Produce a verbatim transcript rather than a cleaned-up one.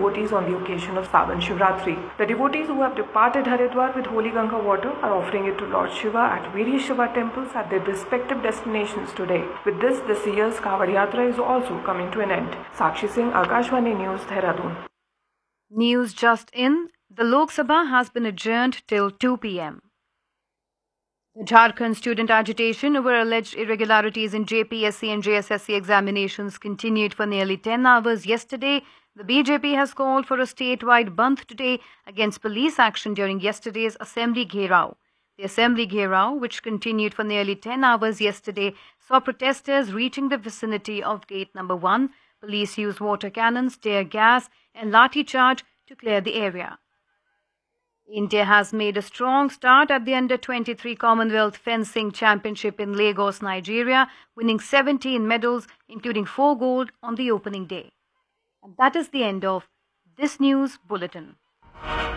devotees on the occasion of Savan Shivratri. The devotees who have departed Haridwar with holy Ganga water are offering it to Lord Shiva at various Shiva temples at their respective destinations today. With this, this year's Kanwad Yatra is also coming to an end. Sakshi Singh, Akashvani News, Dehradun. News just in. The Lok Sabha has been adjourned till two p m The Jharkhand student agitation over alleged irregularities in J P S C and J S S C examinations continued for nearly ten hours yesterday. The B J P has called for a statewide bandh today against police action during yesterday's Assembly Gherao. The Assembly Gherao, which continued for nearly ten hours yesterday, saw protesters reaching the vicinity of gate number one. Police used water cannons, tear gas and lathi charge to clear the area. India has made a strong start at the under twenty-three Commonwealth Fencing Championship in Lagos, Nigeria, winning seventeen medals, including four gold on the opening day. And that is the end of this news bulletin.